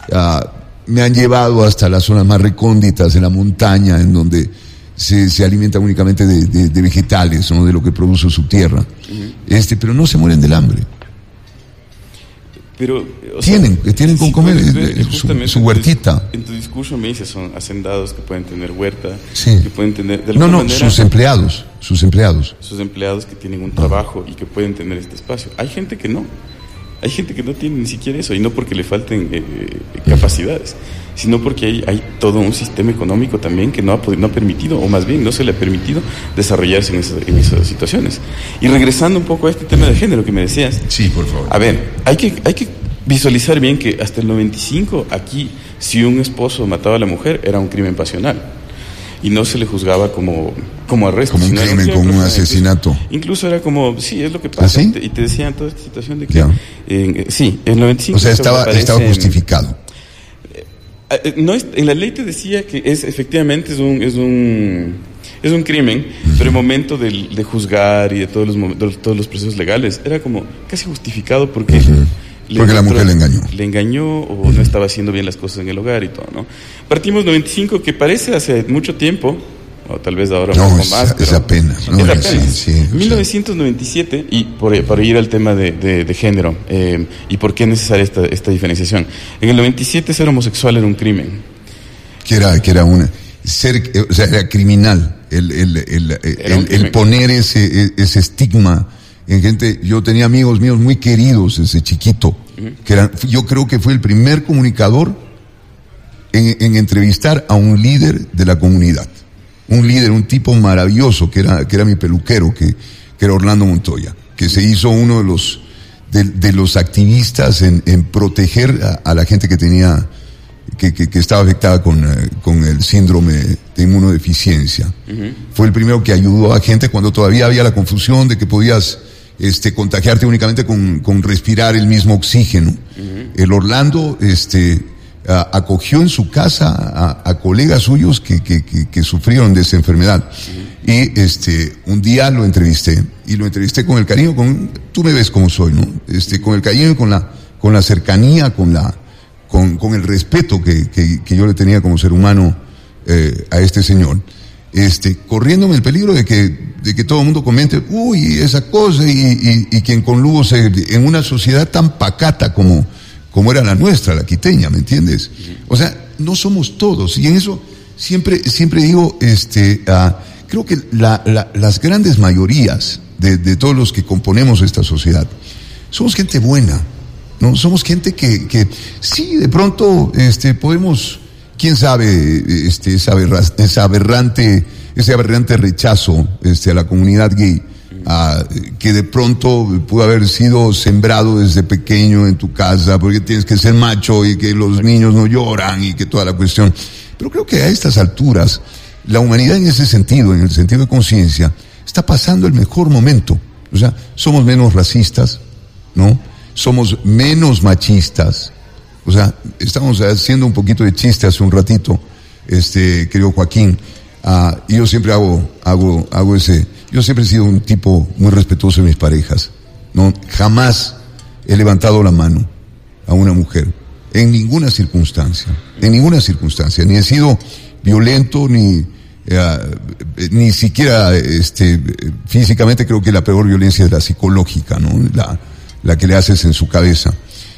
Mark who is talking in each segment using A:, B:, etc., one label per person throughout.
A: me han llevado hasta las zonas más recónditas de la montaña, en donde se alimentan únicamente de vegetales, ¿no? De lo que produce su tierra. Pero no se mueren del hambre.
B: Pero,
A: tienen con comer su huertita.
B: En tu discurso me dices, son hacendados que pueden tener huerta,
A: sí.
B: Que pueden tener...
A: sus empleados. Sus
B: empleados que tienen un trabajo y que pueden tener este espacio. Hay gente que no. Hay gente que no tiene ni siquiera eso, y no porque le falten capacidades, sino porque hay todo un sistema económico también que no ha permitido, o más bien no se le ha permitido desarrollarse en esas situaciones. Y regresando un poco a este tema de género que me decías.
A: Sí, por favor.
B: A ver, hay que visualizar bien que hasta el 95 aquí, si un esposo mataba a la mujer, era un crimen pasional. Y no se le juzgaba como arresto.
A: Como un crimen, como un asesinato.
B: Incluso era como, sí, es lo que pasa.
A: ¿Sí?
B: Y te decían toda esta situación de que... sí, en el 95...
A: O sea, estaba justificado.
B: No, en la ley te decía que efectivamente es un crimen, pero el momento de juzgar y de todos los procesos legales era como casi justificado porque...
A: Porque la mujer le engañó.
B: Le engañó o no estaba haciendo bien las cosas en el hogar y todo, ¿no? Partimos 95, que parece hace mucho tiempo, o tal vez ahora un poco más.
A: Es apenas. No,
B: es apenas.
A: Sí,
B: 1997, y por ir al tema de género, y por qué es necesaria esta diferenciación. En el 97 ser homosexual era un crimen.
A: Que era una... era criminal el poner ese estigma en gente. Yo tenía amigos míos muy queridos desde chiquito, yo creo que fue el primer comunicador en entrevistar a un líder de la comunidad, un tipo maravilloso que era mi peluquero, que era Orlando Montoya, que se hizo uno de los activistas en proteger a la gente que tenía que estaba afectada con el síndrome de inmunodeficiencia. Fue el primero que ayudó a gente cuando todavía había la confusión de que podías contagiarte únicamente con respirar el mismo oxígeno. El Orlando acogió en su casa a colegas suyos que sufrieron de esa enfermedad. Y un día lo entrevisté con el cariño, tú me ves como soy, ¿no? Con el cariño y con la cercanía, con el respeto que yo le tenía como ser humano a este señor, corriéndome el peligro de que todo el mundo comente, uy, esa cosa, y quien conluvo en una sociedad tan pacata como era la nuestra, la quiteña, ¿me entiendes? O sea, no somos todos, y en eso siempre digo, creo que las grandes mayorías de todos los que componemos esta sociedad, somos gente buena, ¿no? Somos gente que sí, de pronto, podemos, quién sabe, ese aberrante rechazo, a la comunidad gay, que de pronto pudo haber sido sembrado desde pequeño en tu casa, porque tienes que ser macho y que los niños no lloran y que toda la cuestión. Pero creo que a estas alturas, la humanidad en ese sentido, en el sentido de conciencia, está pasando el mejor momento. O sea, somos menos racistas, ¿no? Somos menos machistas. O sea, estamos haciendo un poquito de chiste hace un ratito, querido Joaquín. Y yo siempre hago yo siempre he sido un tipo muy respetuoso de mis parejas, ¿no? Jamás he levantado la mano a una mujer, en ninguna circunstancia, ni he sido violento, ni siquiera, físicamente. Creo que la peor violencia es la psicológica, ¿no? La que le haces en su cabeza.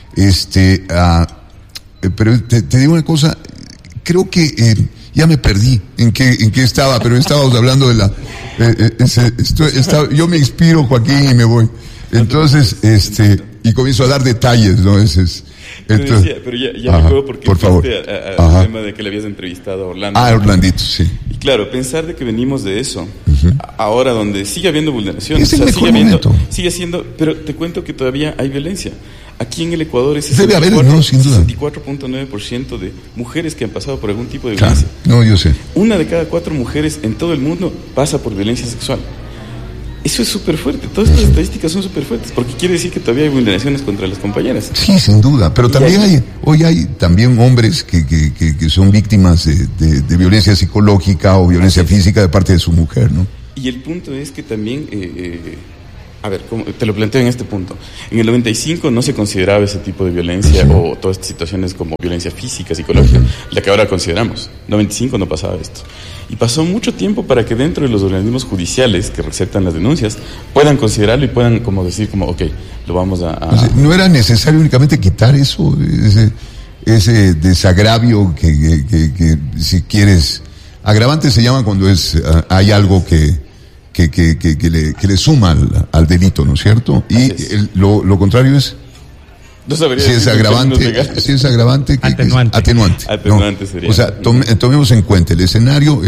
A: Pero te digo una cosa, creo que, ya me perdí en qué estaba, pero estábamos hablando de yo me inspiro, Joaquín, y me voy. Entonces, y comienzo a dar detalles, ¿no?
B: Pero ya me acuerdo porque
A: por favor.
B: al tema de que le habías entrevistado a Orlando.
A: Orlandito, sí.
B: Y claro, pensar de que venimos de eso, ahora donde sigue habiendo vulneraciones, sigue siendo, pero te cuento que todavía hay violencia. Aquí en el Ecuador es
A: debe haber, ¿no? Sin duda.
B: 64.9% de mujeres que han pasado por algún tipo de violencia.
A: No, yo sé.
B: 1 de cada 4 mujeres en todo el mundo pasa por violencia sexual. Eso es súper fuerte. Todas estas estadísticas son súper fuertes, porque quiere decir que todavía hay vulneraciones contra las compañeras.
A: Sí, sin duda. Pero también hoy hay también hombres que son víctimas de violencia psicológica o violencia física de parte de su mujer, ¿no?
B: Y el punto es que también A ver, te lo planteo en este punto. En el 95 no se consideraba ese tipo de violencia o todas estas situaciones como violencia física, psicológica, la que ahora consideramos. En 95 no pasaba esto. Y pasó mucho tiempo para que dentro de los organismos judiciales que receptan las denuncias puedan considerarlo y puedan como decir como, ok, lo vamos a...
A: O sea, no era necesario únicamente quitar eso, ese desagravio que si quieres... Agravante se llama cuando hay algo que le suma al delito, ¿no es cierto? Y lo contrario es...
B: No sabría
A: si es agravante, atenuante.
B: Atenuante sería.
A: O sea, tomemos en cuenta el escenario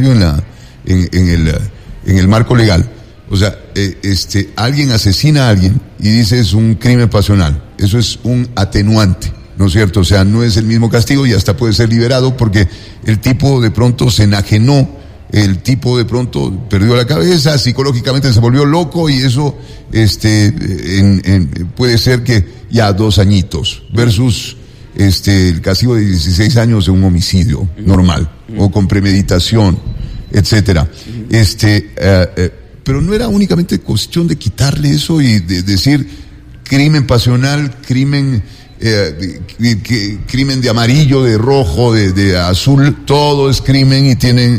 A: en el marco legal. O sea, alguien asesina a alguien y dice es un crimen pasional. Eso es un atenuante, ¿no es cierto? O sea, no es el mismo castigo y hasta puede ser liberado porque el tipo de pronto se enajenó. El tipo de pronto perdió la cabeza, psicológicamente se volvió loco y eso puede ser que ya 2 añitos versus el castigo de 16 años de un homicidio normal o con premeditación, etcétera. Pero no era únicamente cuestión de quitarle eso y de decir crimen pasional, crimen de amarillo, de rojo, de azul, todo es crimen y tienen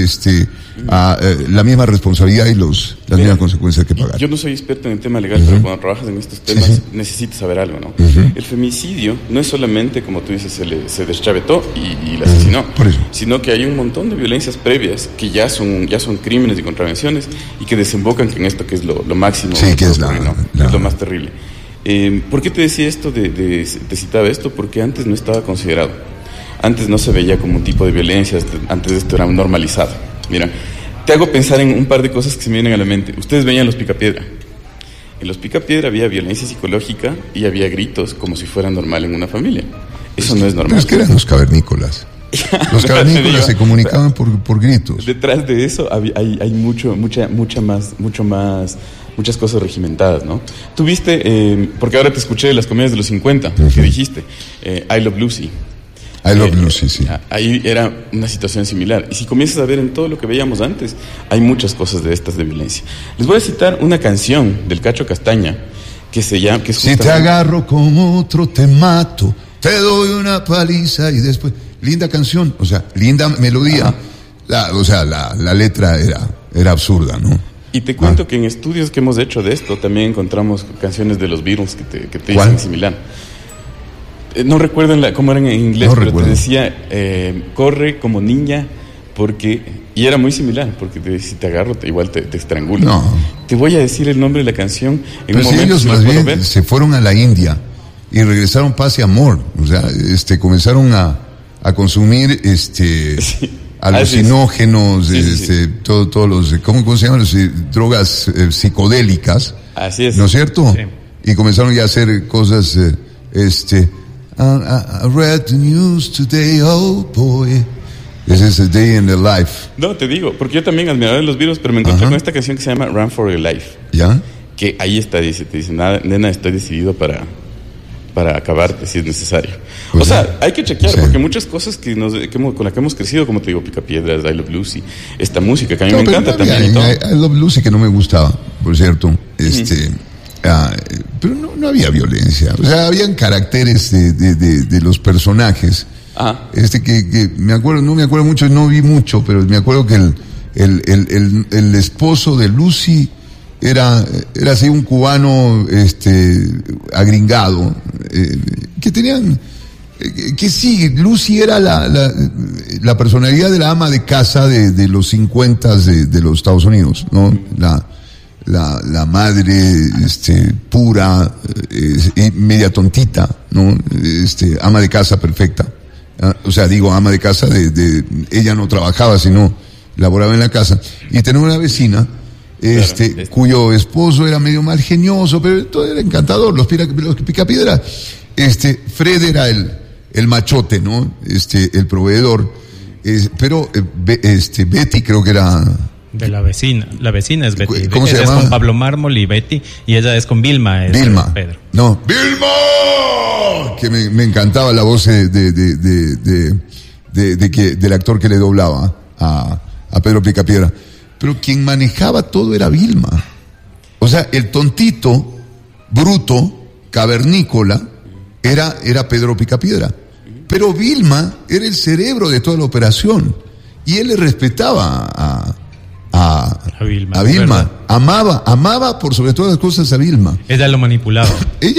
A: la misma responsabilidad y las mismas consecuencias que pagar.
B: Yo no soy experto en el tema legal, pero cuando trabajas en estos temas necesitas saber algo, ¿no? El femicidio no es solamente, como tú dices, se deschavetó y la asesinó, sino que hay un montón de violencias previas que ya son crímenes y contravenciones y que desembocan en esto que es lo máximo,
A: que es
B: lo más terrible. ¿Por qué te decía esto te citaba esto? Porque antes no estaba considerado. Antes no se veía como un tipo de violencia, antes esto era normalizado. Mira, te hago pensar en un par de cosas que se me vienen a la mente. Ustedes veían Los Picapiedra. En Los Picapiedra había violencia psicológica y había gritos como si fuera normal en una familia. Eso no es normal.
A: Pero es que eran los cavernícolas. Los cavernícolas se comunicaban por gritos.
B: Detrás de eso hay muchas cosas regimentadas, ¿no? Tú viste, porque ahora te escuché de las comedias de los 50, que dijiste, I Love Lucy.
A: I Love Lucy, sí.
B: Ahí era una situación similar. Y si comienzas a ver en todo lo que veíamos antes, hay muchas cosas de estas de violencia. Les voy a citar una canción del Cacho Castaña, que se llama... Que es
A: si te agarro como otro te mato, te doy una paliza y después... Linda canción, o sea, linda melodía. La letra era absurda, ¿no?
B: Y te cuento que en estudios que hemos hecho de esto también encontramos canciones de los Beatles que te dicen similar. No recuerdo cómo eran en inglés, pero te decía, corre como niña, y era muy similar, porque si te agarro, igual te estrangulo.
A: No.
B: Te voy a decir el nombre de la canción en
A: un momento. Ellos más bien se fueron a la India y regresaron paz y amor. O sea, comenzaron a consumir alucinógenos, todos los, ¿cómo se llaman? Drogas psicodélicas.
B: Así es.
A: ¿No es cierto?
B: Sí.
A: Y comenzaron ya a hacer cosas, I read the news today, oh boy. This is a day in the life.
B: No, te digo, porque yo también admiraba los virus, pero me encontré con esta canción que se llama Run for Your Life.
A: ¿Ya?
B: Que ahí te dice, nena, estoy decidido para acabarte si es necesario. O sea, hay que chequear, porque muchas cosas con las que hemos crecido, como te digo, Picapiedras, I Love Lucy, esta música que a mí me encanta también y todo.
A: I Love Lucy, que no me gustaba, por cierto, pero no había violencia, o sea, habían caracteres de los personajes.
B: Ajá.
A: Que me acuerdo, no me acuerdo mucho, no vi mucho, pero me acuerdo que el esposo de Lucy era así un cubano agringado, que tenían que sí, Lucy era la personalidad de la ama de casa de los 50 de los Estados Unidos, ¿no? La madre pura, media tontita, ¿no? Ama de casa perfecta. O sea, digo, ama de casa ella no trabajaba, sino laboraba en la casa. Y tenía una vecina cuyo esposo era medio mal genioso, pero todo era encantador, los Picapiedra. Fred era el machote, ¿no? El proveedor. Pero Betty creo que era...
C: De la vecina. La vecina es Betty.
A: ¿Cómo se llama?
C: Es con Pablo Mármol y Betty, y ella es con Vilma.
A: Vilma.
C: Pedro.
A: No, ¡Vilma! Que me encantaba la voz del actor que le doblaba a Pedro Picapiedra. Pero quien manejaba todo era Vilma. O sea, el tontito, bruto, cavernícola, era Pedro Picapiedra. Pero Vilma era el cerebro de toda la operación. Y él le respetaba a Vilma. Amaba por sobre todas las cosas a Vilma.
C: Ella lo manipulaba.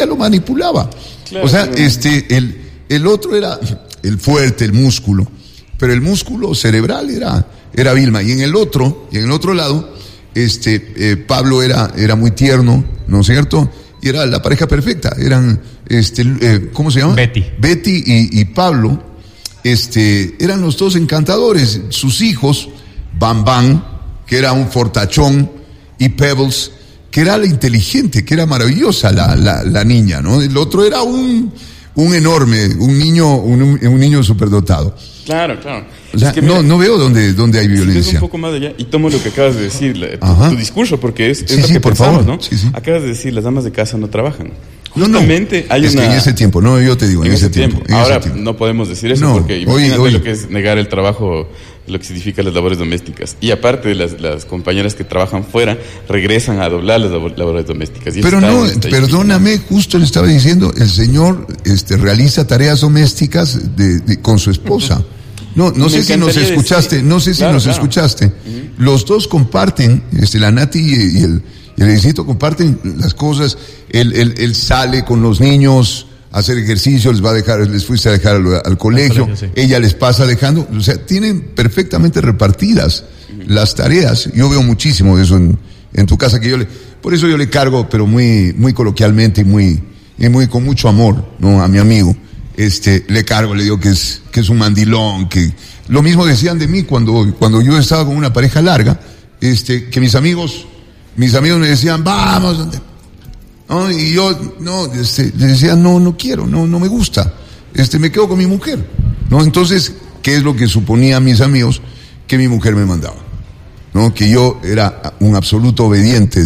B: Claro,
A: o sea, el otro era el fuerte, el músculo. Pero el músculo cerebral era Vilma. Y en el otro lado, Pablo era muy tierno, ¿no es cierto? Y era la pareja perfecta. Eran, ¿cómo se llama? Betty y Pablo, eran los dos encantadores. Sus hijos, Bam, que era un fortachón, y Pebbles, que era la inteligente, que era maravillosa la niña, ¿no? El otro era un enorme, un niño superdotado.
B: Claro.
A: O sea, no veo dónde hay violencia.
B: Si un poco más allá, y tomo lo que acabas de decir, tu discurso, porque es
A: sí,
B: lo que
A: por
B: pensamos,
A: favor.
B: ¿no?
A: Sí.
B: Acabas de decir, las damas de casa no trabajan.
A: Justamente
B: hay
A: es que en ese tiempo, no, yo te digo, en ese tiempo.
B: Ahora no podemos decir eso, porque imagínate lo que es negar el trabajo, lo que significa las labores domésticas. Y aparte de las compañeras que trabajan fuera, regresan a doblar las labores domésticas. Y
A: pero no, perdóname, justo le estaba diciendo, el señor realiza tareas domésticas con su esposa. No sé si nos escuchaste, escuchaste. Los dos comparten, la Nati y el Edicito comparten las cosas. Él sale con los niños a hacer ejercicio, les fuiste a dejar al colegio, sí. Ella les pasa dejando, o sea, tienen perfectamente repartidas las tareas. Yo veo muchísimo de eso en tu casa, por eso yo le cargo, pero muy, muy coloquialmente y muy con mucho amor, ¿no? A mi amigo. Le cargo, le digo que es un mandilón, que lo mismo decían de mí cuando yo estaba con una pareja larga, que mis amigos me decían, vamos, ¿no? Y yo, les decía, no quiero, no me gusta, me quedo con mi mujer, ¿no? Entonces, ¿qué es lo que suponían mis amigos? Que mi mujer me mandaba, ¿no? Que yo era un absoluto obediente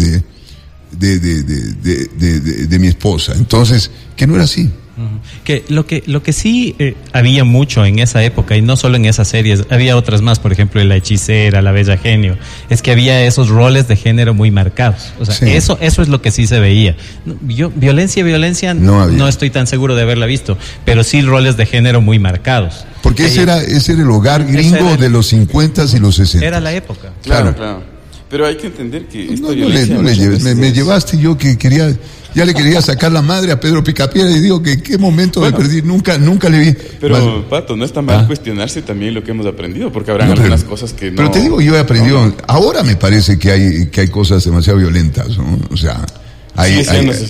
A: de mi esposa. Entonces, que no era así.
C: Que lo que sí había mucho en esa época, y no solo en esas series, había otras más, por ejemplo La Hechicera, La Bella Genio, es que había esos roles de género muy marcados. O sea, sí. Eso es lo que sí se veía. Violencia no estoy tan seguro de haberla visto, pero sí roles de género muy marcados.
A: Porque ese era el hogar gringo de los 50s y los 60s.
C: Era la época.
B: Claro. Pero hay que entender que esta
A: violencia... No le lleves, me llevaste yo que ya le quería sacar la madre a Pedro Picapiedra y digo que qué momento me perdí, nunca le vi.
B: Pero, Pato, no está mal cuestionarse también lo que hemos aprendido, porque habrán algunas cosas que no...
A: Pero te digo, yo he aprendido, ahora me parece que hay cosas demasiado violentas, ¿no? O sea, hay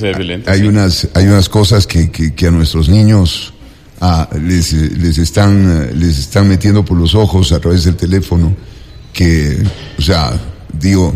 A: unas cosas que a nuestros niños les están metiendo por los ojos a través del teléfono, que, o sea, digo,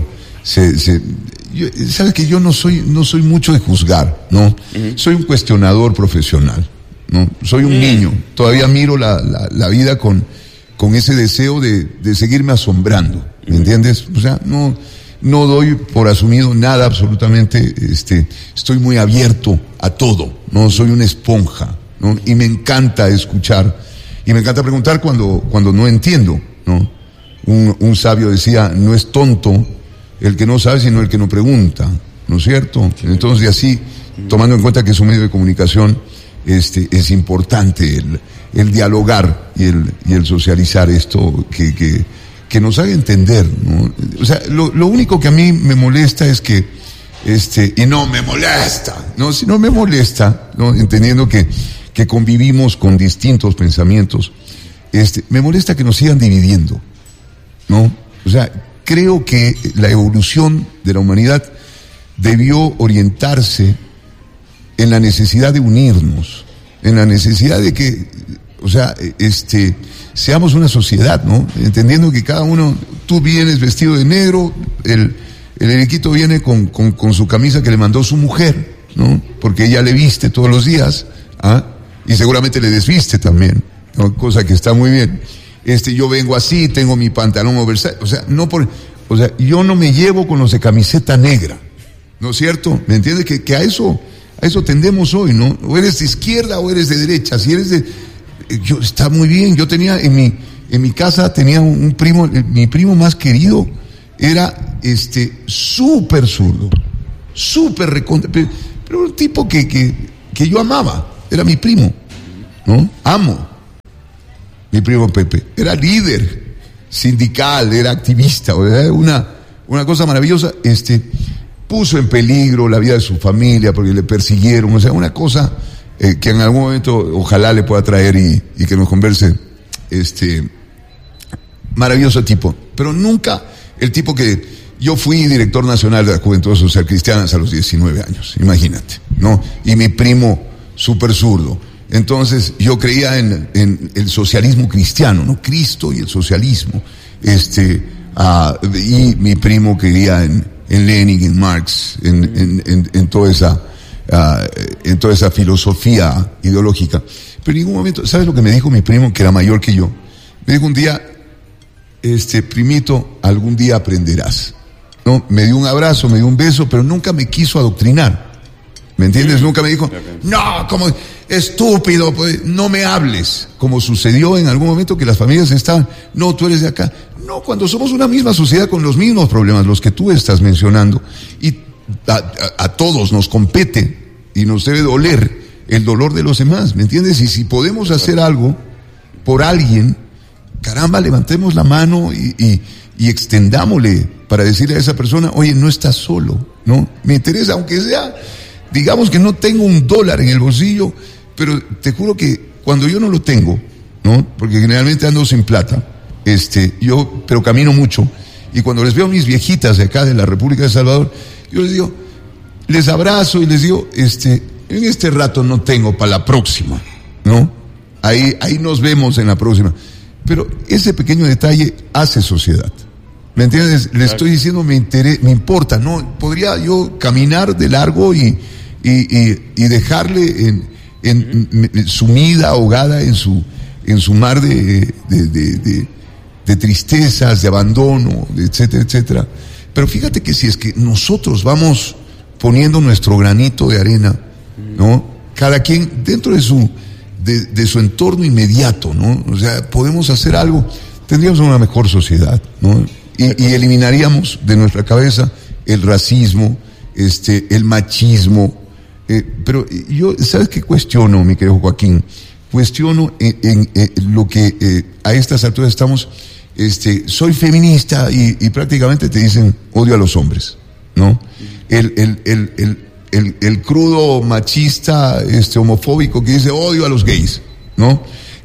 A: sabes que yo no soy mucho de juzgar, ¿no? Soy un cuestionador profesional, ¿no? Soy un niño, todavía miro la vida con ese deseo de seguirme asombrando, ¿me entiendes? O sea, no doy por asumido nada absolutamente, estoy muy abierto a todo, ¿no? Soy una esponja, ¿no? Y me encanta escuchar, y me encanta preguntar cuando no entiendo, ¿no? Un sabio decía, no es tonto el que no sabe, sino el que no pregunta, ¿no es cierto? Sí. Entonces, así, tomando en cuenta que es un medio de comunicación, es importante el dialogar y el socializar esto que nos haga entender, ¿no? O sea, lo único que a mí me molesta es que, y no me molesta, ¿no? Si no me molesta, ¿no? Entendiendo que convivimos con distintos pensamientos, me molesta que nos sigan dividiendo, ¿no? O sea, creo que la evolución de la humanidad debió orientarse en la necesidad de unirnos, en la necesidad de que, o sea, seamos una sociedad, ¿no? Entendiendo que cada uno, tú vienes vestido de negro, el Eriquito viene con su camisa que le mandó su mujer, ¿no? Porque ella le viste todos los días, y seguramente le desviste también, ¿no? Cosa que está muy bien. Yo vengo así, tengo mi pantalón oversize, o sea, yo no me llevo con los de camiseta negra, ¿no es cierto? ¿Me entiendes? Que a eso tendemos hoy, ¿no? O eres de izquierda o eres de derecha. Si eres está muy bien. Yo tenía en mi casa tenía un primo, mi primo más querido era súper zurdo, súper recontra, pero un tipo que yo amaba, era mi primo, ¿no? Amo. Mi primo Pepe, era líder sindical, era activista, era una cosa maravillosa, puso en peligro la vida de su familia porque le persiguieron, o sea, una cosa que en algún momento ojalá le pueda traer y que nos converse, maravilloso tipo, pero nunca el tipo que yo fui director nacional de la Juventud Social Cristiana a los 19 años, imagínate, ¿no? Y mi primo súper zurdo. Entonces yo creía en el socialismo cristiano, ¿no? Cristo y el socialismo, y mi primo creía en Lenin, en Marx, en toda esa filosofía ideológica. Pero en ningún momento, ¿sabes lo que me dijo mi primo, que era mayor que yo? Me dijo un día, primito, algún día aprenderás, ¿no? Me dio un abrazo, me dio un beso, pero nunca me quiso adoctrinar. ¿Me entiendes? Nunca me dijo, no, como estúpido, pues, no me hables. Como sucedió en algún momento que las familias estaban, no, tú eres de acá. No, cuando somos una misma sociedad con los mismos problemas, los que tú estás mencionando, y a todos nos compete y nos debe doler el dolor de los demás, ¿me entiendes? Y si podemos hacer algo por alguien, caramba, levantemos la mano y extendámosle para decirle a esa persona, oye, no estás solo, ¿no? Me interesa, aunque sea, digamos que no tengo $1 en el bolsillo, pero te juro que cuando yo no lo tengo, ¿no? Porque generalmente ando sin plata, pero camino mucho, y cuando les veo a mis viejitas de acá de la República de El Salvador, yo les digo, les abrazo y les digo, en este rato no tengo para la próxima, ¿no? Ahí nos vemos en la próxima. Pero ese pequeño detalle hace sociedad. ¿Me entiendes? Le estoy diciendo, me importa, ¿no? Podría yo caminar de largo y dejarle sumida, ahogada en su mar de tristezas, de abandono, etcétera, etcétera. Pero fíjate que si es que nosotros vamos poniendo nuestro granito de arena, ¿no? Cada quien dentro de su entorno inmediato, ¿no? O sea, podemos hacer algo, tendríamos una mejor sociedad, ¿no? Y eliminaríamos de nuestra cabeza el racismo, el machismo. Pero yo, ¿sabes qué cuestiono, mi querido Joaquín? Cuestiono en lo que a estas alturas estamos, soy feminista y prácticamente te dicen odio a los hombres, ¿no? El crudo machista, homofóbico que dice odio a los gays, ¿no?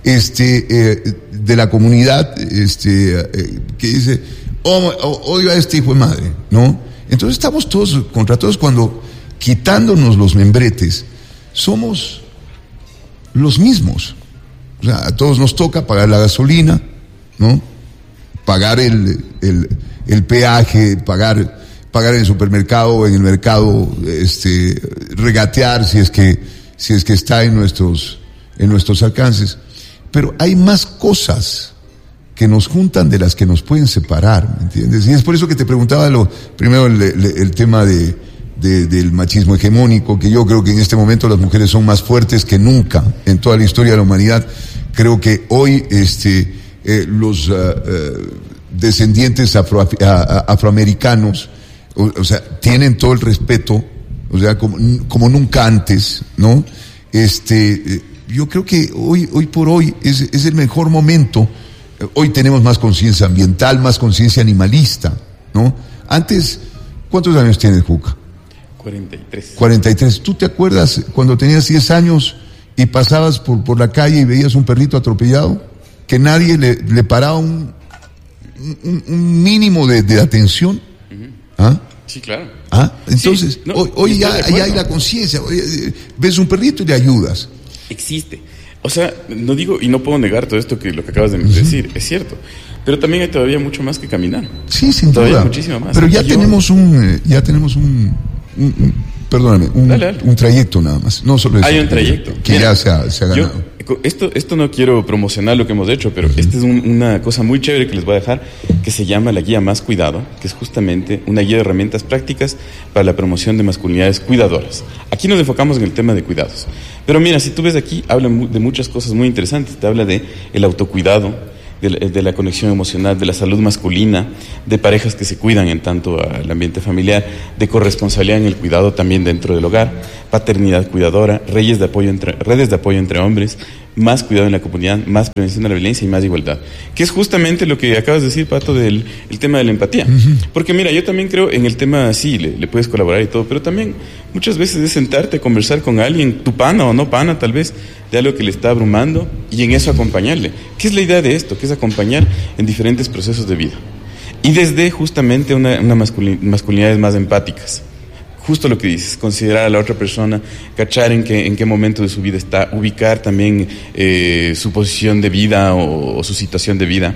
A: De la comunidad, que dice odio a este hijo de madre, ¿no? Entonces estamos todos contra todos cuando, quitándonos los membretes, somos los mismos. O sea, a todos nos toca pagar la gasolina, ¿no? Pagar el peaje, pagar en el supermercado, en el mercado, regatear si es que está en nuestros alcances. Pero hay más cosas que nos juntan de las que nos pueden separar, ¿me entiendes? Y es por eso que te preguntaba primero el tema del machismo hegemónico, que yo creo que en este momento las mujeres son más fuertes que nunca en toda la historia de la humanidad. Creo que hoy los descendientes afroamericanos, o sea, tienen todo el respeto, o sea, como nunca antes, ¿no? Yo creo que hoy por hoy es el mejor momento. Hoy tenemos más conciencia ambiental, más conciencia animalista, ¿no? Antes, ¿cuántos años tienes, Juca?
B: 43.
A: 43. ¿Tú te acuerdas cuando tenías 10 años y pasabas por la calle y veías un perrito atropellado? Que nadie le paraba un mínimo de atención. ¿Ah?
B: Sí, claro.
A: ¿Ah? Entonces,
B: sí, no,
A: hoy ya hay la conciencia. Ves un perrito y le ayudas.
B: Existe. O sea, no digo, y no puedo negar todo esto lo que acabas de decir, es cierto. Pero también hay todavía mucho más que caminar.
A: Sí, sin
B: todavía
A: duda.
B: Muchísimo más.
A: Pero ya tenemos perdóname, un trayecto nada más. No solo eso.
B: Hay un trayecto.
A: Que ya se ha ganado.
B: Esto no quiero promocionar lo que hemos hecho, pero esta es una cosa muy chévere que les voy a dejar, que se llama la guía Más Cuidado, que es justamente una guía de herramientas prácticas para la promoción de masculinidades cuidadoras. Aquí nos enfocamos en el tema de cuidados. Pero mira, si tú ves aquí, habla de muchas cosas muy interesantes. Te habla de el autocuidado, de la conexión emocional, de la salud masculina, de parejas que se cuidan en tanto al ambiente familiar, de corresponsabilidad en el cuidado también dentro del hogar, paternidad cuidadora, redes de apoyo entre hombres, más cuidado en la comunidad, más prevención de la violencia y más igualdad. Que es justamente lo que acabas de decir, Pato, del el tema de la empatía. Porque mira, yo también creo en el tema, sí, le puedes colaborar y todo, pero también muchas veces es sentarte a conversar con alguien, tu pana o no pana tal vez, de algo que le está abrumando y en eso acompañarle. ¿Qué es la idea de esto? Que es acompañar en diferentes procesos de vida. Y desde justamente una masculinidades más empáticas. Justo lo que dices, considerar a la otra persona, cachar en qué momento de su vida está, ubicar también su posición de vida o su situación de vida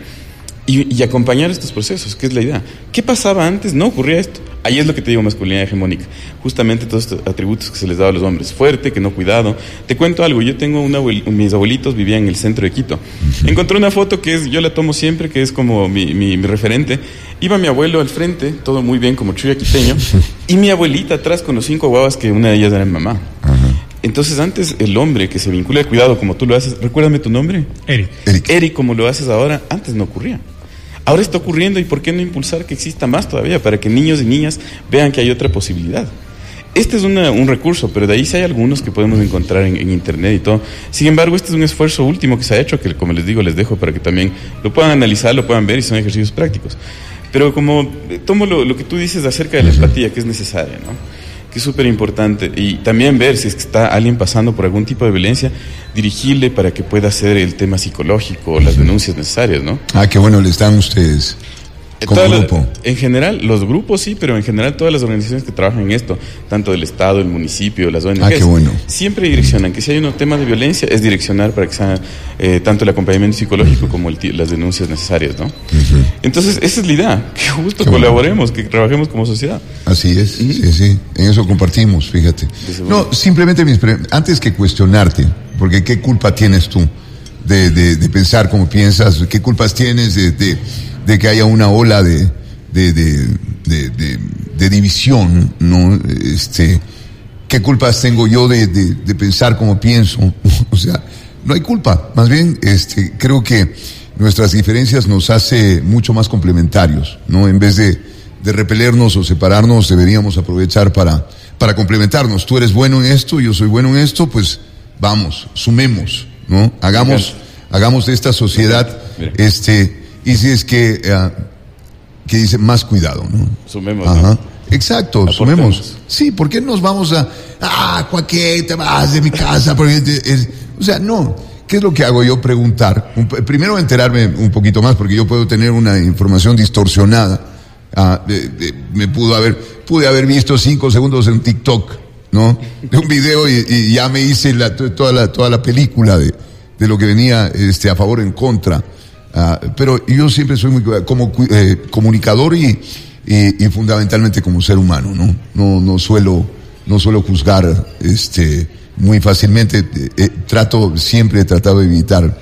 B: y acompañar estos procesos, que es la idea. ¿Qué pasaba antes? No ocurría esto. Ahí es lo que te digo, masculinidad hegemónica. Justamente todos estos atributos que se les daba a los hombres. Fuerte, que no cuidado. Te cuento algo, yo tengo mis abuelitos vivían en el centro de Quito. Encontré una foto yo la tomo siempre, que es como mi referente. Iba mi abuelo al frente, todo muy bien, como chuya quiteño, y mi abuelita atrás con los 5 guaguas, que una de ellas era mi mamá. Entonces antes el hombre que se vincula al cuidado como tú lo haces, recuérdame tu nombre. Eric, como lo haces ahora, antes no ocurría. Ahora está ocurriendo, y ¿por qué no impulsar que exista más todavía? Para que niños y niñas vean que hay otra posibilidad. Este es un recurso, pero de ahí sí hay algunos que podemos encontrar en internet y todo. Sin embargo, este es un esfuerzo último que se ha hecho, que como les digo, les dejo para que también lo puedan analizar, lo puedan ver, y son ejercicios prácticos. Pero como tomo lo que tú dices acerca de la empatía, que es necesaria, ¿no? Que es súper importante, y también ver si es que está alguien pasando por algún tipo de violencia, dirigirle para que pueda hacer el tema psicológico o las denuncias necesarias, ¿no?
A: Qué bueno le están ustedes como grupo.
B: En general, los grupos sí, pero en general todas las organizaciones que trabajan en esto, tanto del Estado, el municipio, las ONGs,
A: qué bueno.
B: Siempre direccionan que si hay un tema de violencia, es direccionar para que sea tanto el acompañamiento psicológico como las denuncias necesarias, ¿no? Entonces, esa es la idea, que justo colaboremos, que trabajemos como sociedad.
A: Así es, sí, en eso compartimos, fíjate. No, simplemente antes que cuestionarte, porque ¿qué culpa tienes tú de pensar como piensas? ¿Qué culpas tienes de que haya una ola de división, ¿no? ¿Qué culpas tengo yo de pensar como pienso? O sea, no hay culpa. Más bien, creo que nuestras diferencias nos hace mucho más complementarios, ¿no? En vez de repelernos o separarnos, deberíamos aprovechar para complementarnos. Tú eres bueno en esto, yo soy bueno en esto, pues vamos, sumemos, ¿no? Hagamos de esta sociedad, y si es que dice más cuidado, ¿no?
B: Sumemos.
A: Ajá.
B: ¿No?
A: Exacto,
B: Aportemos.
A: sumemos. Sí, ¿por qué nos vamos ¿por qué te vas de mi casa? O sea, no. ¿Qué es lo que hago yo? Preguntar. Primero enterarme un poquito más, porque yo puedo tener una información distorsionada. Pude haber visto 5 segundos en TikTok, ¿no? De un video y ya me hice toda la película de lo que venía a favor o en contra. Pero yo siempre soy muy como comunicador y fundamentalmente como ser humano, ¿no? No suelo juzgar muy fácilmente. Siempre he tratado de evitar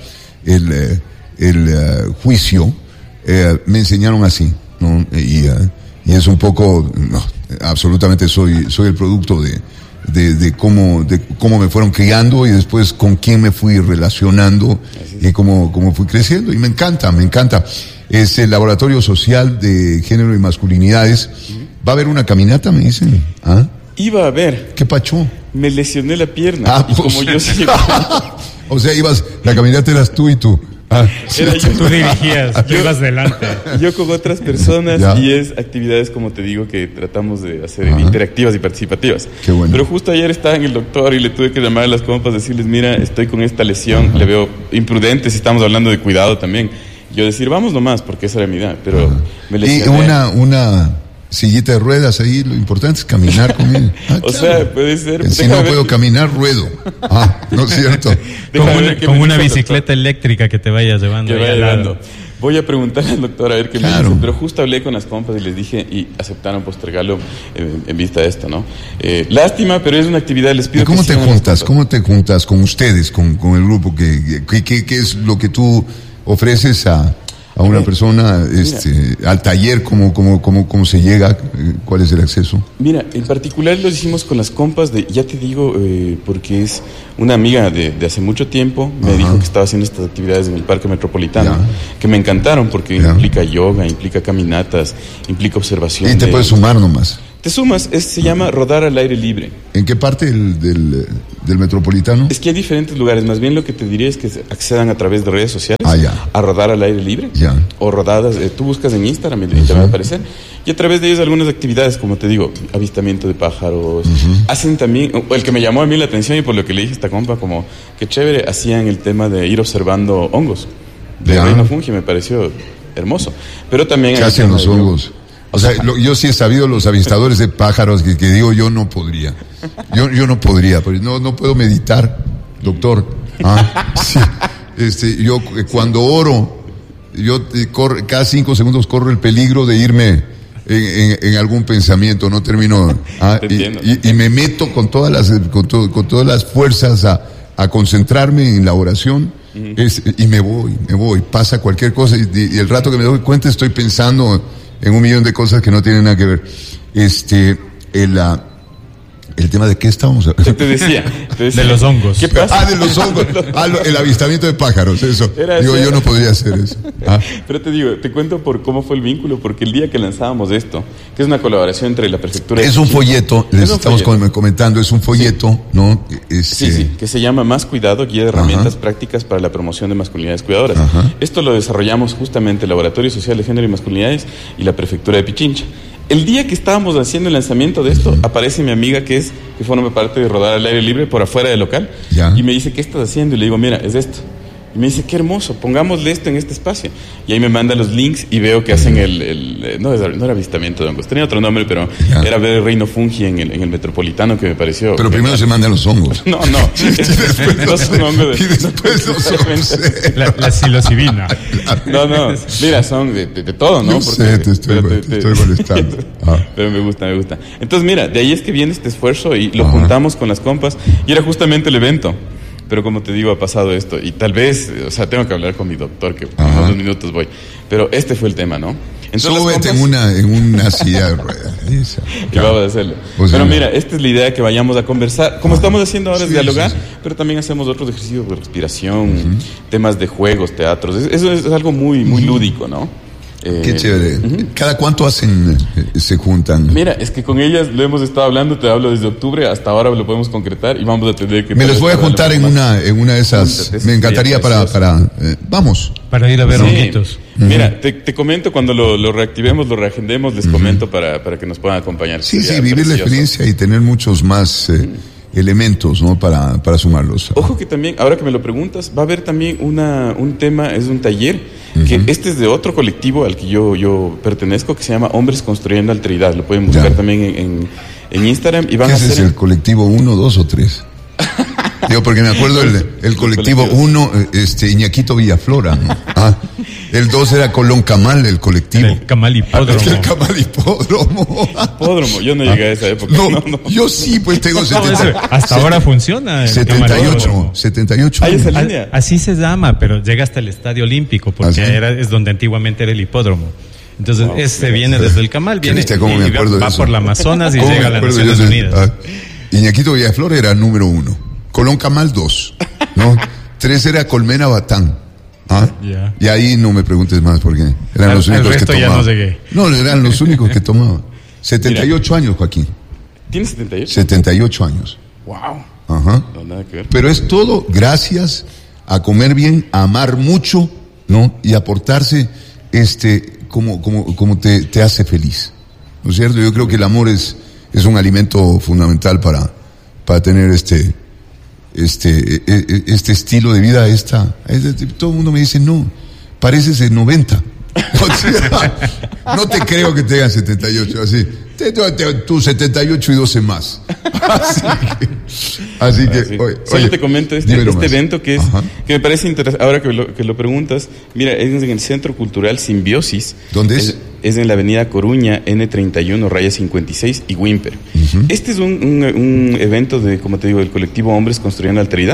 A: el juicio. Me enseñaron así, ¿no? Y es un poco, no, absolutamente soy el producto de cómo me fueron criando y después con quién me fui relacionando y cómo fui creciendo, y me encanta. Es el Laboratorio Social de Género y Masculinidades. ¿Va a haber una caminata, me dicen?
B: Iba a haber.
A: ¿Qué pacho?
B: Me lesioné la pierna. Y como yo soy...
A: O sea, la caminata eras tú y tú.
C: Tú dirigías, tú ibas delante.
B: Yo con otras personas, y es actividades, como te digo, que tratamos de hacer interactivas y participativas.
A: Qué bueno.
B: Pero justo ayer estaba en el doctor y le tuve que llamar a las compas, decirles, mira, estoy con esta lesión, le veo imprudente si estamos hablando de cuidado también. Yo decir, vamos nomás, porque esa era mi edad, pero me lesioné.
A: Y una sillita de ruedas ahí, lo importante es caminar con él.
B: O sea, puede ser.
A: Si no puedo caminar, ruedo. No es cierto.
C: Como una bicicleta eléctrica que te vaya llevando.
B: Voy a preguntar al doctor a ver qué me dice, pero justo hablé con las compas y les dije, y aceptaron postergarlo en vista de esto, ¿no? Lástima, pero es una actividad, les pido.
A: ¿Cómo te juntas con ustedes, con el grupo? ¿Qué es lo que tú ofreces a una persona al taller? ¿Cómo se llega? ¿Cuál es el acceso?
B: Mira, en particular lo hicimos con las compas ya te digo, porque es una amiga de hace mucho tiempo, me dijo que estaba haciendo estas actividades en el Parque Metropolitano, que me encantaron porque implica yoga, implica caminatas, implica observación.
A: Y te puedes sumar nomás.
B: Te sumas, se llama rodar al aire libre.
A: ¿En qué parte del Metropolitano?
B: Es que hay diferentes lugares, más bien lo que te diría es que accedan a través de redes sociales a rodar al aire libre, o rodadas, tú buscas en Instagram y te va a aparecer, y a través de ellos algunas actividades, como te digo, avistamiento de pájaros, hacen también, el que me llamó a mí la atención y por lo que le dije a esta compa, como que chévere, hacían el tema de ir observando hongos, de reino fungi, me pareció hermoso, pero también...
A: ¿Qué hacen los hongos? O sea, yo sí he sabido los avistadores de pájaros que digo, yo no podría. Yo no podría, porque no puedo meditar, doctor. Sí. Yo cuando oro, cada 5 segundos corro el peligro de irme en algún pensamiento, no termino. Y me meto con todas las fuerzas a concentrarme en la oración. Y me voy, pasa cualquier cosa y el rato que me doy cuenta estoy pensando en 1.000.000 de cosas que no tienen nada que ver. El tema de qué estábamos hablando.
B: Te decía.
C: De los hongos.
B: ¿Qué pasa?
A: De los hongos. El avistamiento de pájaros, eso. Yo no podría hacer eso.
B: Pero te cuento por cómo fue el vínculo, porque el día que lanzábamos esto, que es una colaboración entre la prefectura...
A: Es un folleto, les estamos comentando, es un folleto, ¿no?
B: Sí, que se llama Más Cuidado, guía de herramientas prácticas para la promoción de masculinidades cuidadoras. Esto lo desarrollamos justamente el Laboratorio Social de Género y Masculinidades y la prefectura de Pichincha. El día que estábamos haciendo el lanzamiento de esto, aparece mi amiga que forma parte de rodar al aire libre por afuera del local, y me dice, ¿qué estás haciendo? Y le digo, mira, es esto. Y me dice, qué hermoso, pongámosle esto en este espacio. Y ahí me manda los links y veo que hacen no era avistamiento de hongos, tenía otro nombre, pero era ver el reino fungi en el Metropolitano, que me pareció...
A: Pero primero se mandan los hongos.
B: No son hongos.
A: Y después los hongos.
C: La psilocibina.
B: No, mira, son de todo, ¿no?
A: Yo sé, te estoy molestando.
B: Pero me gusta. Entonces, mira, de ahí es que viene este esfuerzo y lo juntamos con las compas, y era justamente el evento. Pero como te digo, ha pasado esto, y tal vez, tengo que hablar con mi doctor, que en unos minutos voy. Pero este fue el tema, ¿no?
A: Entonces, súbete en una silla de ruedas.
B: Y vamos a hacerlo. Pero mira, esta es la idea, que vayamos a conversar. Como estamos haciendo ahora es dialogar, pero también hacemos otros ejercicios de respiración, temas de juegos, teatros. Eso es algo muy, muy lúdico, ¿no?
A: Qué chévere. ¿Cada cuánto se juntan?
B: Mira, es que con ellas lo hemos estado hablando, te hablo desde octubre, hasta ahora lo podemos concretar y vamos a tener que...
A: Me los voy a juntar en una de esas. Me encantaría vamos.
C: Para ir a ver honguitos.
B: Mira, te comento cuando lo reactivemos, lo reagendemos, les comento para que nos puedan acompañar.
A: Sí, vivir la experiencia y tener muchos más... elementos, ¿no? Para sumarlos.
B: Ojo que también, ahora que me lo preguntas, va a haber también un tema, es un taller, que este es de otro colectivo al que yo pertenezco, que se llama Hombres Construyendo Alteridad. Lo pueden buscar también en Instagram. Y van
A: ¿Qué es el colectivo 1, 2 o 3? Digo, porque me acuerdo el colectivo 1, Iñaquito Villaflora, ¿no? El 2 era Colón Camal, el colectivo.
C: El Camal Hipódromo.
A: El Camal Hipódromo.
B: Yo no llegué a esa época.
A: No. Yo sí, pues tengo 78.
C: Hasta ahora funciona.
A: 78.
B: Hay esa línea.
C: Así se llama, pero llega hasta el Estadio Olímpico, porque es donde antiguamente era el hipódromo. Entonces, viene desde el Camal, va por la Amazonas y llega a las Naciones Unidas.
A: Iñaquito Villaflora era número 1. Colón Camal 2. ¿No? 3 era Colmena Batán. Y ahí no me preguntes más porque eran los únicos que tomaban.
C: Ya no llegué.
A: No, eran los únicos que tomaban. 78 años, Joaquín.
B: ¿Tienes 78?
A: 78 años.
B: Wow.
A: No,
B: nada que ver.
A: Pero es todo gracias a comer bien, a amar mucho, ¿no? Y a portarse como te hace feliz. ¿No es cierto? Yo creo que el amor es un alimento fundamental para tener este estilo de vida. Todo el mundo me dice, no, pareces de 90. No te creo que tengan 78, así. Tú 78 y 12 más. Así que
B: solo te comento este evento que me parece interesante. Ahora que lo preguntas, mira, es en el Centro Cultural Simbiosis.
A: ¿Dónde es?
B: Es en la avenida Coruña, N31, raya 56 y Wimper. Este es un evento como te digo, del colectivo Hombres Construyendo Alteridad.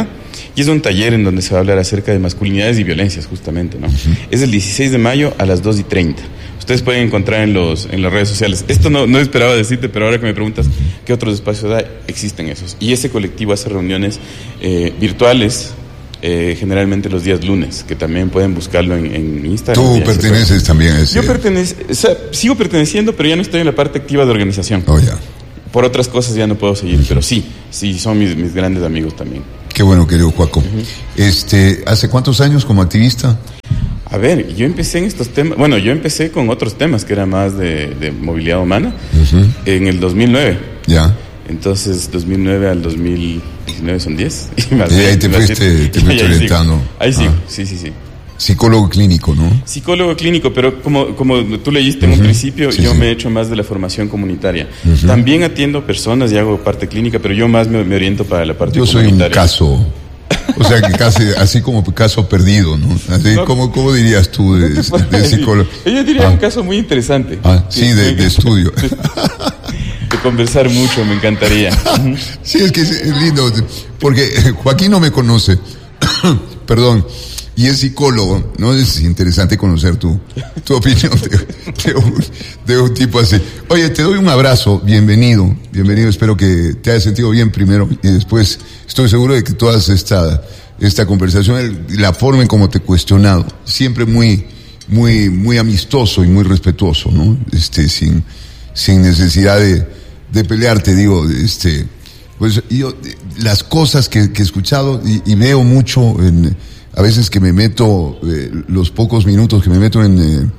B: y es un taller en donde se va a hablar acerca de masculinidades y violencias, justamente, ¿no? Es el 16 de mayo a las 2:30. Ustedes pueden encontrar en las redes sociales. Esto no esperaba decirte, pero ahora que me preguntas qué otros espacios hay, existen esos. Y ese colectivo hace reuniones virtuales, generalmente los días lunes, que también pueden buscarlo en Instagram.
A: ¿Tú perteneces también a ese?
B: Yo sigo perteneciendo, pero ya no estoy en la parte activa de organización.
A: Oh, ya.
B: Por otras cosas ya no puedo seguir, pero sí, son mis grandes amigos también.
A: Qué bueno, querido Joaco. ¿Hace cuántos años como activista?
B: A ver, yo empecé en estos temas, bueno, yo empecé con otros temas que era más de movilidad humana en el 2009.
A: Ya.
B: Entonces, 2009 al 2019 son 10.
A: Y ahí te fuiste orientando.
B: Ahí sigo, sí.
A: Psicólogo clínico, ¿no?
B: Psicólogo clínico, pero como tú leíste en un principio, yo me he hecho más de la formación comunitaria. También atiendo personas y hago parte clínica, pero yo más me oriento para la parte comunitaria. Yo soy un
A: caso, o sea, que casi así como caso perdido, ¿no? Así, no, ¿cómo dirías tú de psicólogo?
B: Yo diría un caso muy interesante.
A: Sí, de estudio.
B: De conversar mucho, me encantaría.
A: Sí, es que es lindo, porque Joaquín no me conoce, perdón, y es psicólogo, ¿no? Es interesante conocer tu opinión de un tipo así. Oye, te doy un abrazo, bienvenido, espero que te hayas sentido bien primero, y después estoy seguro de que toda esta conversación, la forma en cómo te he cuestionado, siempre muy amistoso y muy respetuoso, ¿no? Sin necesidad de pelearte, digo, pues yo, las cosas que he escuchado y veo mucho a veces que me meto, los pocos minutos que me meto en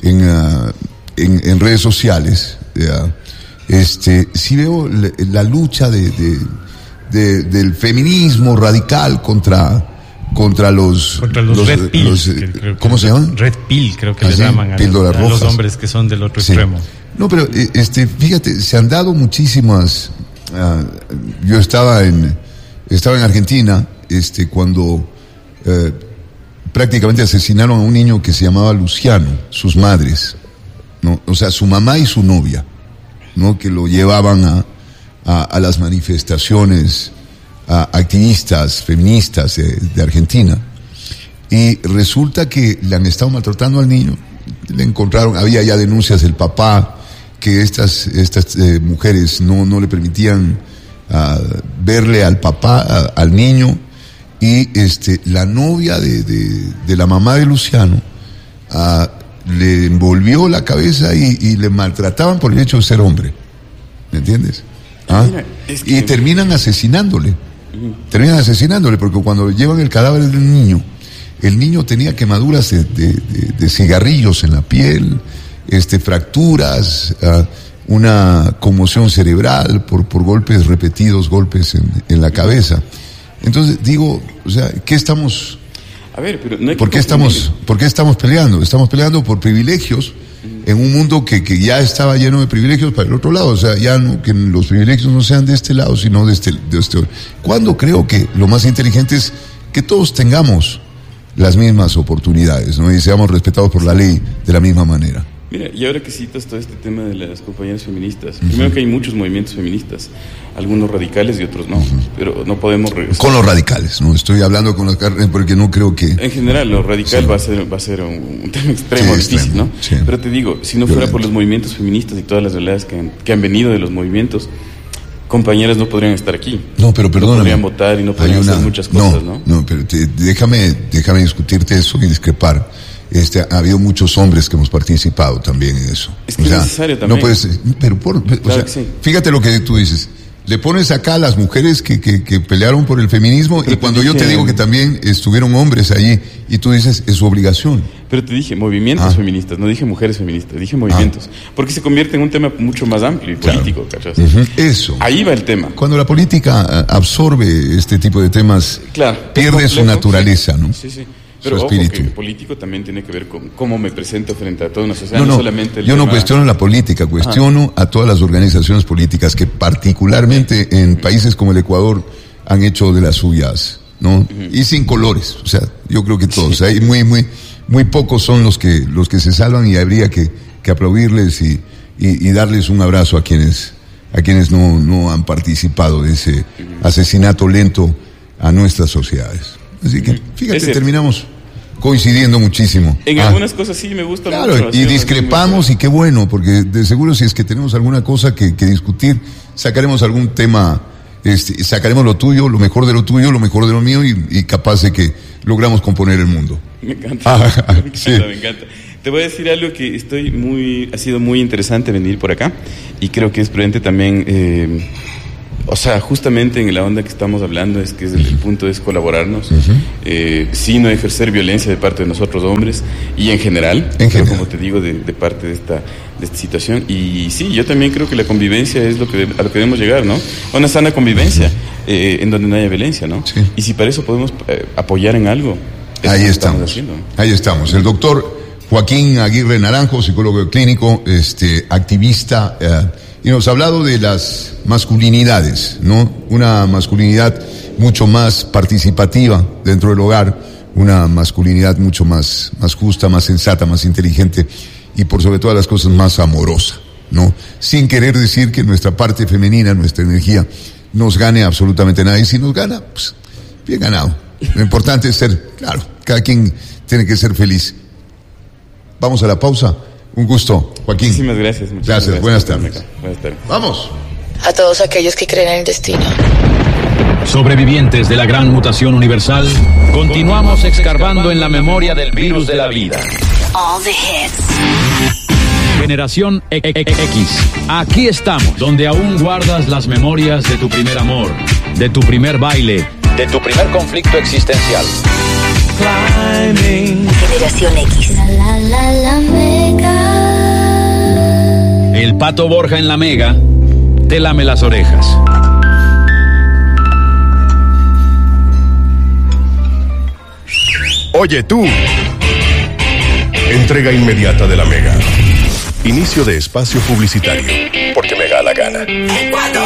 A: redes sociales, sí veo la lucha del feminismo radical contra los
C: Red Pill,
A: ¿cómo se llaman?
C: Red Pill, creo que les llaman a los hombres que son del otro extremo.
A: No, pero fíjate, se han dado muchísimas. Yo estaba en Argentina, cuando prácticamente asesinaron a un niño que se llamaba Luciano, sus madres, ¿no? O sea, su mamá y su novia, ¿no? Que lo llevaban a las manifestaciones activistas, feministas de Argentina. Y resulta que le han estado maltratando al niño. Le encontraron, había ya denuncias del papá, que estas mujeres no le permitían verle al papá, al niño, y la novia de la mamá de Luciano le envolvió la cabeza y le maltrataban por el hecho de ser hombre, ¿me entiendes? Mira, y terminan asesinándole, porque cuando llevan el cadáver del niño, el niño tenía quemaduras de cigarrillos en la piel, fracturas, una conmoción cerebral por golpes repetidos, golpes en la cabeza. Entonces digo, o sea, ¿qué estamos?
B: A ver, pero no hay que
A: ¿Por qué estamos peleando? Estamos peleando por privilegios en un mundo que ya estaba lleno de privilegios para el otro lado. O sea, ya no, que los privilegios no sean de este lado, sino de este. ¿Cuándo creo que lo más inteligente es que todos tengamos las mismas oportunidades, ¿no? Y seamos respetados por la ley de la misma manera?
B: Mira, y ahora que citas todo este tema de las compañeras feministas, primero que hay muchos movimientos feministas, algunos radicales y otros no, pero no podemos regresar.
A: Con los radicales, no estoy hablando con las carnes porque no creo que...
B: En general, lo radical va a ser un tema extremo, difícil, ¿no? Sí. Pero te digo, si no fuera por los movimientos feministas y todas las realidades que han venido de los movimientos, compañeras no podrían estar aquí.
A: No, pero perdóname.
B: No podrían votar y no podrían hacer muchas cosas, ¿no?
A: No, pero déjame discutirte eso y discrepar. Ha habido muchos hombres que hemos participado también en eso.
B: Es que es necesario también.
A: No puedes, pero sí. Fíjate lo que tú dices. Le pones acá a las mujeres que pelearon por el feminismo, pero y cuando yo te digo que también estuvieron hombres allí y tú dices es su obligación.
B: Pero te dije movimientos feministas, no dije mujeres feministas, dije movimientos, porque se convierte en un tema mucho más amplio y político, ¿cachas?
A: Eso.
B: Ahí va el tema.
A: Cuando la política absorbe este tipo de temas, pierde su naturaleza, ¿no?
B: Sí. Pero ojo, que el político también tiene que ver con cómo me presento frente a toda una sociedad,
A: no
B: solamente
A: yo no cuestiono la política, cuestiono a todas las organizaciones políticas que particularmente en países como el Ecuador han hecho de las suyas, ¿no? Y sin colores, o sea, yo creo que todos, hay muy pocos son los que se salvan y habría que aplaudirles y darles un abrazo a quienes no han participado de ese asesinato lento a nuestras sociedades. Así que, fíjate, terminamos coincidiendo muchísimo.
B: En algunas cosas sí me gusta mucho.
A: Y discrepamos, y qué bueno, porque de seguro si es que tenemos alguna cosa que discutir, sacaremos algún tema, sacaremos lo tuyo, lo mejor de lo tuyo, lo mejor de lo mío, y capaz de que logramos componer el mundo.
B: Me encanta, me encanta. Te voy a decir algo que ha sido muy interesante venir por acá, y creo que es prudente también, justamente en la onda que estamos hablando, es que el punto es colaborarnos, sí, no ejercer violencia de parte de nosotros hombres, y en general, como te digo, de parte de esta situación. Y sí, yo también creo que la convivencia es a lo que debemos llegar, ¿no? A una sana convivencia, en donde no haya violencia, ¿no? Sí. Y si para eso podemos apoyar en algo,
A: ahí estamos. Ahí estamos. El doctor Joaquín Aguirre Naranjo, psicólogo clínico, activista, y nos ha hablado de las masculinidades, ¿no? Una masculinidad mucho más participativa dentro del hogar, una masculinidad mucho más justa, más sensata, más inteligente, y por sobre todas las cosas más amorosa, ¿no? Sin querer decir que nuestra parte femenina, nuestra energía, nos gane absolutamente nada. Y si nos gana, pues bien ganado. Lo importante es ser, claro, cada quien tiene que ser feliz. Vamos a la pausa. Un gusto, Joaquín.
B: Muchísimas gracias.
A: Gracias. Buenas tardes. Vamos.
D: A todos aquellos que creen en el destino.
E: Sobrevivientes de la gran mutación universal, continuamos escarbando en la memoria del virus de la vida.
D: All the hits.
E: Generación X. Aquí estamos, donde aún guardas las memorias de tu primer amor, de tu primer baile, de tu primer conflicto existencial.
D: Generación X. La Mega.
E: El Pato Borja en la Mega te lame las orejas.
F: Oye tú. Entrega inmediata de la Mega. Inicio de espacio publicitario. Porque me da la gana.
D: En 4,